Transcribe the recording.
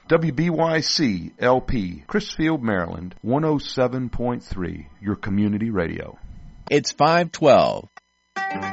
WBYC LP, Chrisfield, Maryland, 107.3, your community radio. It's 512.